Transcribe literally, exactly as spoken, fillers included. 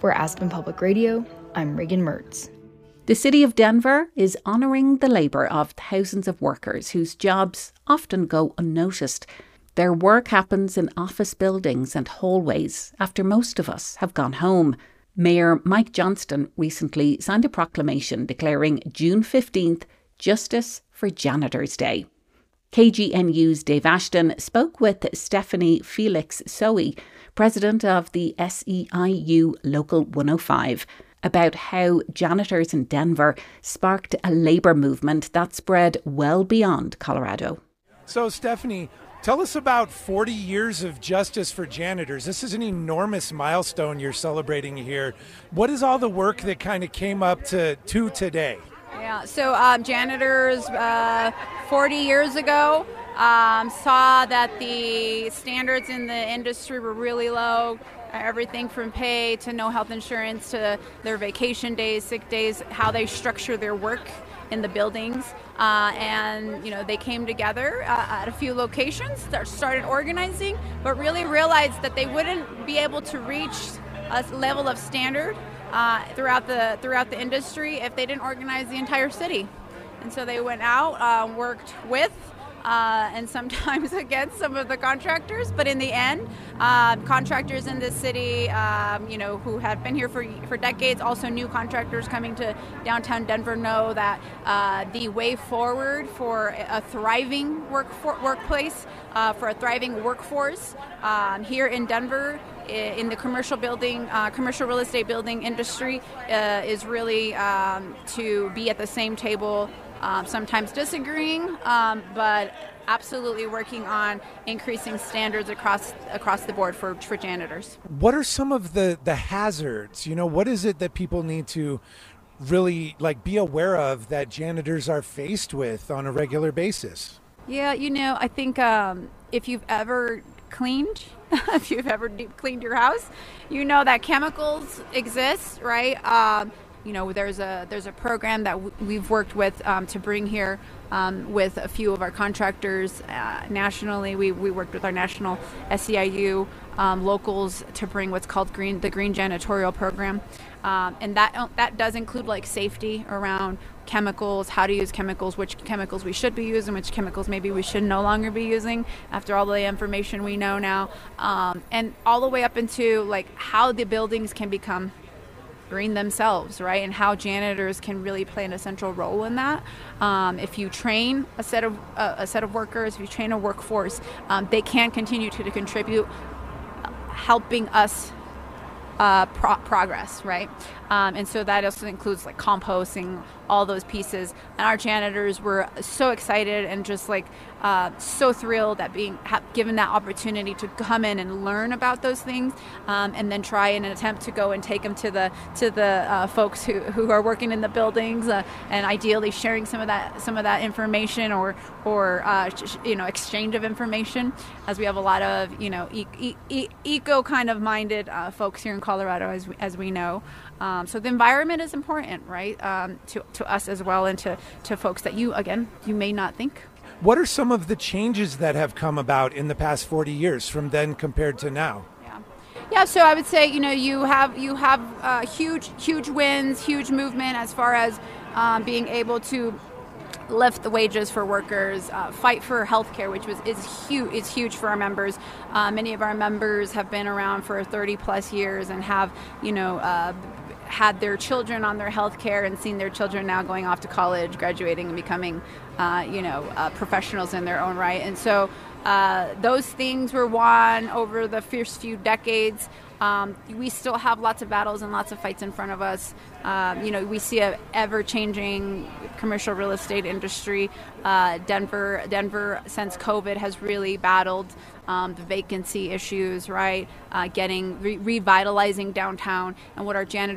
For Aspen Public Radio, I'm Reagan Mertz. The City of Denver is honouring the labour of thousands of workers whose jobs often go unnoticed. Their work happens in office buildings and hallways after most of us have gone home. Mayor Mike Johnston recently signed a proclamation declaring June fifteenth Justice for Janitors Day. K G N U's Dave Ashton spoke with Stephanie Felix Soe, president of the S E I U Local one oh five, about how janitors in Denver sparked a labour movement that spread well beyond Colorado. So, Stephanie, tell us about forty years of justice for janitors. This is an enormous milestone you're celebrating here. What is all the work that kind of came up to, to today? Yeah, so um, janitors uh, forty years ago um, saw that the standards in the industry were really low. Everything from pay to no health insurance to their vacation days, sick days, how they structure their work in the buildings. Uh, and, you know, they came together uh, at a few locations, started organizing, but really realized that they wouldn't be able to reach a level of standard uh, throughout the throughout the industry if they didn't organize the entire city. And so they went out, uh, worked with, Uh, and sometimes against some of the contractors, but in the end, uh, contractors in this city, um, you know, who have been here for for decades, also new contractors coming to downtown Denver, know that uh, the way forward for a thriving work for, workplace, uh, for a thriving workforce um, here in Denver, in the commercial building, uh, commercial real estate building industry, uh, is really um, to be at the same table. Um, sometimes disagreeing, um, but absolutely working on increasing standards across across the board for, for janitors. What are some of the, the hazards? You know, what is it that people need to really like be aware of that janitors are faced with on a regular basis? Yeah, you know, I think um, if you've ever cleaned, if you've ever deep cleaned your house, you know that chemicals exist, right? Um, You know, there's a there's a program that w- we've worked with um, to bring here um, with a few of our contractors uh, nationally. We we worked with our national S E I U um, locals to bring what's called green the Green Janitorial Program, um, and that that does include like safety around chemicals, how to use chemicals, which chemicals we should be using, which chemicals maybe we should no longer be using after all the information we know now, um, and all the way up into like how the buildings can become green themselves, right? And how janitors can really play an essential role in that. Um, if you train a set of uh, a set of workers, if you train a workforce, um, they can continue to, to contribute, helping us uh, pro- progress, right? Um, and so that also includes like composting, all those pieces. And our janitors were so excited and just like uh, so thrilled at being ha- given that opportunity to come in and learn about those things, um, and then try in an attempt to go and take them to the to the uh, folks who, who are working in the buildings, uh, and ideally sharing some of that some of that information or or uh, sh- you know exchange of information, as we have a lot of you know e- e- e- eco kind of minded uh, folks here in Colorado, as we, as we know. Um, so the environment is important, right, um, to, to us as well, and to, to folks that you, again, you may not think. What are some of the changes that have come about in the past forty years from then compared to now? Yeah, yeah. So I would say, you know, you have you have uh, huge, huge wins, huge movement as far as um, being able to lift the wages for workers, uh, fight for healthcare, which was is huge. Is huge for our members. Uh, many of our members have been around for thirty plus years and have, you know, uh, had their children on their health care and seen their children now going off to college, graduating and becoming, uh, you know, uh, professionals in their own right. And so uh, those things were won over the first few decades. Um, we still have lots of battles and lots of fights in front of us. Um, you know, we see a ever-changing commercial real estate industry. Uh, Denver, Denver, since COVID, has really battled um, the vacancy issues, right? Uh, getting re- revitalizing downtown, and what our janitors